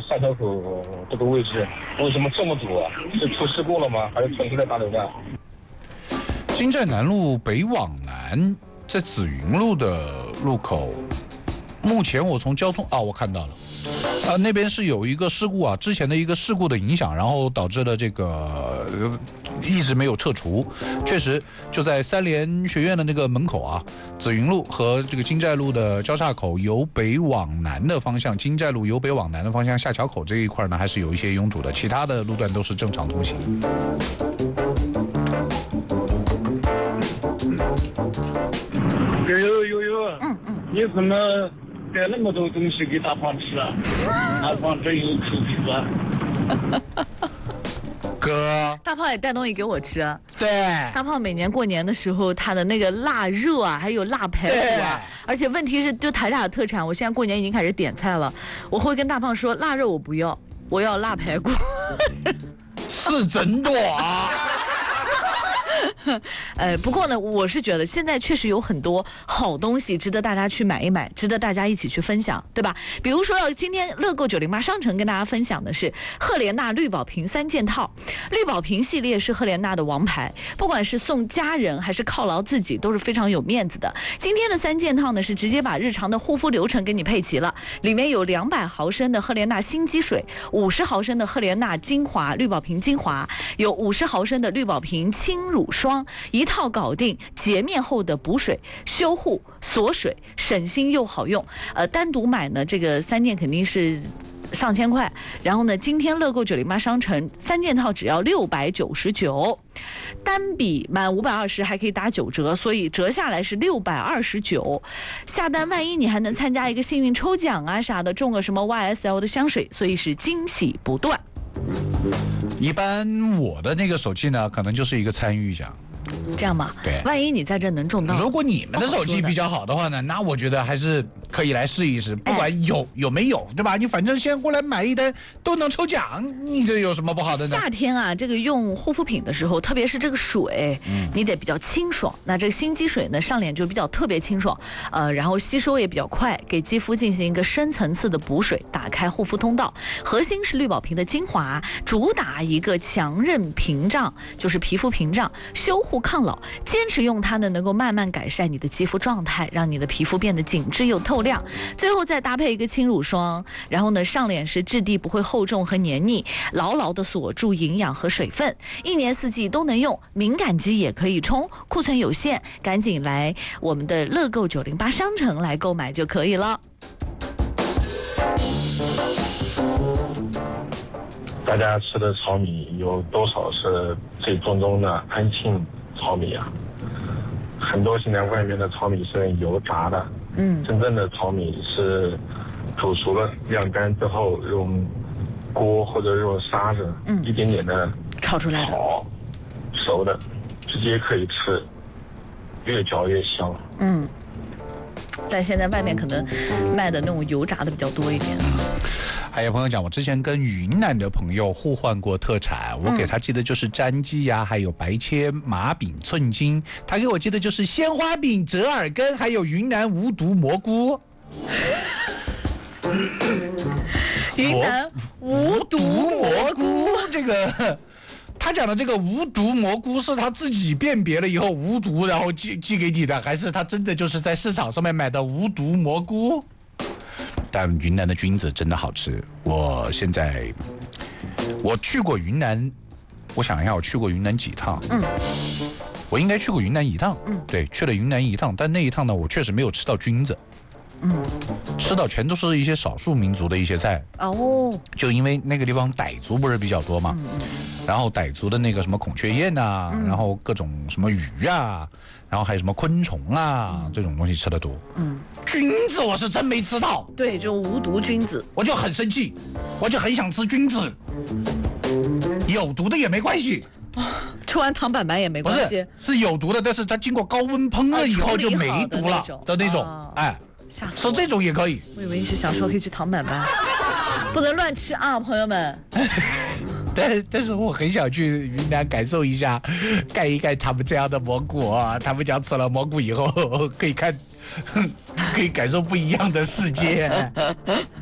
下桥口这个位置为什么这么堵啊？是出事故了吗？还是纯粹的大流量？ 金寨南路北往南，在紫云路的路口，目前我从交通我看到了。那边是有一个事故啊，之前的一个事故的影响，然后导致了这个一直没有撤除。确实就在三联学院的那个门口啊，紫云路和这个金寨路的交叉口由北往南的方向，金寨路由北往南的方向下桥口这一块呢，还是有一些拥堵的，其他的路段都是正常通行。 有，你怎么带那么多东西给大胖吃啊？大胖真有口福啊！ 哥， 大胖也带东西给我吃。 对， 大胖每年过年的时候，他的那个腊肉啊，还有腊排骨啊，而且问题是，就台大的特产，我现在过年已经开始点菜了。我会跟大胖说，腊肉我不要，我要腊排骨。 是真的啊。 不过呢，我是觉得现在确实有很多好东西值得大家去买一买，值得大家一起去分享，对吧？比如说今天乐购908商城跟大家分享的是赫莲娜绿宝瓶3件套，绿宝瓶系列是赫莲娜的王牌，不管是送家人还是犒劳自己都是非常有面子的。今天的3件套呢是直接把日常的护肤流程给你配齐了，里面有200毫升的赫莲娜新肌水，50毫升的赫莲娜精华绿宝瓶精华，有50毫升的绿宝瓶轻乳霜，一套搞定洁面后的补水、修护、锁水，省心又好用。单独买呢，这个3件肯定是上千块。然后呢，今天乐购908商城3件套只要699，单笔满520还可以打9折，所以折下来是629。下单万一你还能参加一个幸运抽奖啊啥的，中个什么 YSL 的香水，所以是惊喜不断。 一般我的那个手气呢，可能就是一个参与奖。 这样吗？ 对， 万一你在这能中到， 如果你们的手气比较好的话呢，那我觉得还是可以来试一试，不管有没有，对吧？你反正先过来买一单都能抽奖，你这有什么不好的呢？ 夏天啊，这个用护肤品的时候，特别是这个水，你得比较清爽。那这个新肌水呢，上脸就比较特别清爽，然后吸收也比较快，给肌肤进行一个深层次的补水，打开护肤通道。核心是绿宝瓶的精华，主打一个强韧屏障，就是皮肤屏障，修护抗老，坚持用它呢，能够慢慢改善你的肌肤状态，让你的皮肤变得紧致又透亮。最后再搭配一个轻乳霜，然后呢，上脸是质地不会厚重和黏腻，牢牢的锁住营养和水分，一年四季都能用，敏感肌也可以冲，库存有限，赶紧来我们的乐购908商城来购买就可以了。 大家吃的糙米有多少是最正宗的安庆糙米啊？很多现在外面的糙米是油炸的，真正的糙米是煮熟了晾干之后用锅或者用沙子一点点的炒出来的， 炒熟的，直接可以吃，越嚼越香。 但现在外面可能卖的那种油炸的比较多一点。 还有朋友讲，我之前跟云南的朋友互换过特产，我给他寄的就是粘鸡呀，还有白切麻饼寸筋，他给我寄的就是鲜花饼、折耳根，还有云南无毒蘑菇。 云南无毒蘑菇， 这个他讲的这个无毒蘑菇是他自己辨别了以后无毒，然后寄给你的，还是他真的就是在市场上面买的无毒蘑菇？但云南的菌子真的好吃。我去过云南，我想一下，我去过云南几趟？我应该去过云南1趟。对，去了云南1趟，但那一趟呢，我确实没有吃到菌子。吃到全都是一些少数民族的一些菜。就因为那个地方傣族不是比较多嘛，然后傣族的那个什么孔雀燕啊，然后各种什么鱼啊，然后还有什么昆虫啊，这种东西吃得多。菌子我是真没吃到。 对，就无毒菌子， 我就很生气，我就很想吃菌子。有毒的也没关系， 吃完糖板板也没关系。 是有毒的，但是它经过高温烹饪以后就没毒了的那种。 吓死我！ 吃这种也可以。 我以为你是想说可以去糖板板，不能乱吃啊，朋友们。 但是我很想去云南感受一下，看一看他们这样的蘑菇啊，他们讲吃了蘑菇以后可以感受不一样的世界。